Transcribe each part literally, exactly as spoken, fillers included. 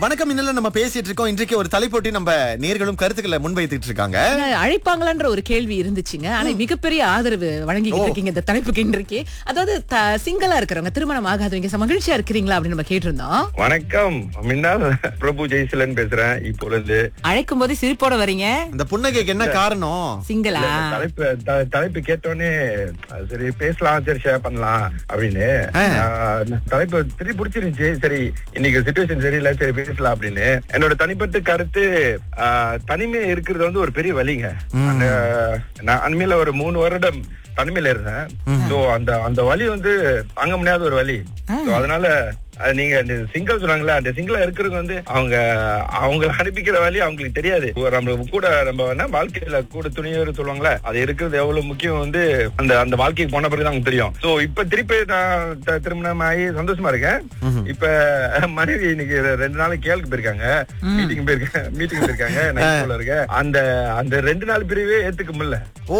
வணக்கம் இன்னல நம்ம பேசிட்டு இருக்கோம். இன்றைக்கு ஒரு தலைப்போட்டி நம்ம நேர்களும் கருத்துக்களை முன்வைத்துட்டு இருக்காங்க. அழைப்பாங்களான்ற ஒரு கேள்வி இருந்துச்சுங்க. ஆனா மிகப்பெரிய ஆதரவு வழங்கிட்டு இருக்கீங்க இந்த தலைப்புக்கு இன்றைக்கு. அதாவது சிங்களா இருக்கிறவங்க, திருமணம் ஆகாதவங்க மகிழ்ச்சியா இருக்கிறீங்களா அப்படின்னு நம்ம கேட்டிருந்தோம். வணக்கம், மின்னால் பிரபு ஜெய்சிலன் பேசுறேன். இப்பொழுது அழைக்கும் போது சிரிப்போட வரீங்க. இந்த புன்னகைக்கு என்ன காரணம்? சிங்களா தலைப்பு த- தலைப்பு கேட்டோடனே சரி பேசலாம், சரி ஷேர் பண்ணலாம் அப்படின்னு ஆஹ், தலைப்பு சரி பிடிச்சிருந்துச்சு. சரி இன்னைக்கு சிச்சுவேஷன் சரியில்லை, சரி பேசலாம் அப்படின்னு. என்னோட தனிப்பட்ட கருத்து, ஆஹ், தனிமை இருக்கிறது வந்து ஒரு பெரிய வலிங்க. அந்த நான் அண்மையில ஒரு மூணு வருடம் தனிமையில இருந்தேன். சோ அந்த அந்த வலி வந்து தாங்க முடியாத ஒரு வலி. So, அதனால அது நீங்க இந்த சிங்கிள் சொன்னாங்களா, அந்த சிங்கிளா இருக்கிறவங்க வந்து அவங்க அவங்க அனுப்பிக்கிற வழி அவங்களுக்கு தெரியாது. நம்ம கூட நம்ம என்ன வாழ்க்கையில கூட துணியோர் சொல்லுவாங்களே, அது இருக்கிறது எவ்வளவு முக்கியம் வந்து அந்த அந்த வாழ்க்கைக்கு போன பிறகு தான் தெரியும். சோ இப்ப திருப்பி நான் த- திருமணம் ஆகி சந்தோஷமா இருக்கேன். இப்ப மனைவி இன்னைக்கு ரெண்டு நாள் கேளுக்கு போயிருக்காங்க, மீட்டிங் போயிருக்காங்க மீட்டிங் போயிருக்காங்க நான் இருக்கேன். அந்த அந்த ரெண்டு நாள் பிரிவே ஏத்துக்க முடியல. ஓ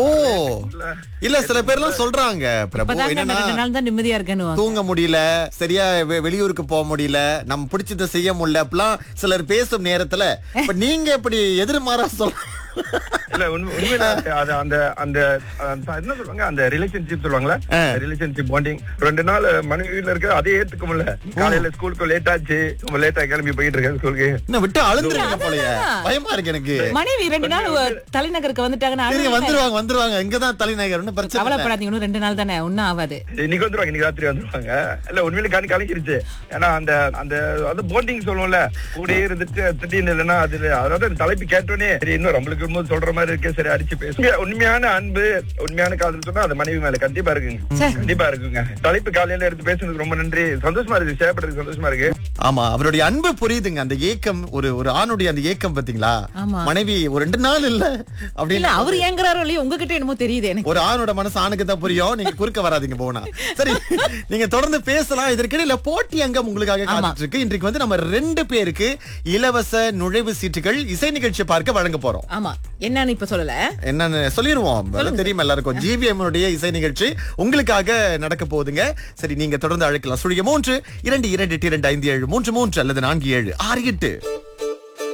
இல்ல, சில பேர் எல்லாம் சொல்றாங்க பிரபு, இப்பதாங்க என்னன்னா ரெண்டு நாள் தான் நிம்மதியா இருக்கேன்னு. தூங்க முடியல, சரியா வெ- வெளியூருக்கு போக முடியல, நம்ம பிடிச்சதை செய்ய முடியல அப்படிலாம் சிலர் பேசும் நேரத்துல இப்ப நீங்க எப்படி எதிர்மாறா சொல்ல? இல்ல உண்மை- உண்மையில அது அந்த அந்த அந்த என்ன சொல்லுவாங்க, அந்த ரிலேஷன்ஷிப் சொல்லுவாங்களா, ரிலேஷன்ஷிப் பாண்டிங் ரெண்டு நாள் மனைவி வீட்டுல இருக்க அதே ஏத்துக்க முடியல. காலையில ஸ்கூலுக்கு லேட் ஆச்சு, ரொம்ப லேட்டா கிளம்பி போயிட்டு இருக்கேன் ஸ்கூலுக்கு. என்ன விட்டு அழுந்துருங்க போலயே, பயமா இருக்கு எனக்கு. மனைவி ரெண்டு நாள் தலைநகருக்கு வந்துட்டாங்கன்னா சரி, வந்துருவாங்க வந்துருவாங்க இங்கதான் தலைநகர், ஒன்னும் பிரச்சனை இல்ல. கவலைப்படாதீங்க, இன்னும் ரெண்டு நாள் தானே, ஒன்னும் ஆகாது. இன்னைக்கு வந்துருவாங்க, இன்னைக்கு ராத்திரி வந்துருவாங்க. இல்ல உண்மையில கணி கலக்கிருச்சு. ஏன்னா அந்த அந்த அது பாண்டிங் சொல்லுவோம்ல, கூடயே இருந்துட்டு திடீர்னு இல்லைன்னா அது அதாவது அந்த தலைப்பு கேட்டோன்னே சரி இன்னும் நம்மளுக்கு இருக்கும்போது சொல்ற மாதிரி இருக்கு, சரி அடிச்சு பேசுங்க. உண்மையான அன்பு, உண்மையான காதல் சொன்னா அது மனைவி மேல கண்டிப்பா இருக்குங்க, கண்டிப்பா இருக்குங்க. தலைப்பு காலையில எடுத்து பேசுனதுக்கு ரொம்ப நன்றி, சந்தோஷமா இருக்கு, ஷேர் பண்றதுக்கு சந்தோஷமா இருக்கு. ஆமா, அவருடைய அன்பு புரியுதுங்க. அந்த ஏக்கம், ஒரு ஒரு ஆணுடைய அந்த ஏக்கம் பாத்தீங்களா, ஆமா. மனைவி ஒரு ரெண்டு நாள் இல்ல இல்ல அப்படின்னு அவர் ஏங்குறாரோ இல்லையோ, உங்ககிட்ட என்னமோ தெரியுது எனக்கு. ஒரு ஆணோட மனசு ஆணுக்கு தான் புரியும். நீங்க குறுக்க வராதீங்க போனா. சரி, நீங்க தொடர்ந்து பேசலாம். இதற்கிடையில போட்டி அங்கம் உங்களுக்காக காத்துட்டு இருக்கு. இன்றைக்கு வந்து நம்ம ரெண்டு பேருக்கு இலவச நுழைவு சீட்டுகள் இசை நிகழ்ச்சி பார்க்க வழங்க போறோம். ஆமா, என்னன்னு இப்ப சொல்லல, என்னன்னு சொல்லிருவோம், அதெல்லாம் தெரியுமா எல்லாருக்கும். ஜிவிஎம் உடைய இசை நிகழ்ச்சி உங்களுக்காக நடக்க போகுதுங்க. சரி, நீங்க தொடர்ந்து அழைக்கலாம். சுழிய மூன்று இரண்டு இரண்டு எட்டு இரண்டு ஐந்து ஏழு மூன்று மூன்று அல்லது நான்கு ஏழு ஆறு எட்டு.